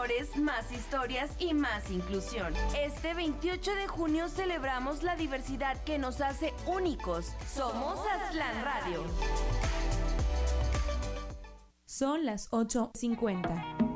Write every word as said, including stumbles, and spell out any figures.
colores, más historias y más inclusión. Este veintiocho de junio celebramos la diversidad que nos hace únicos. Somos Aztlán Radio. Son las ocho cincuenta.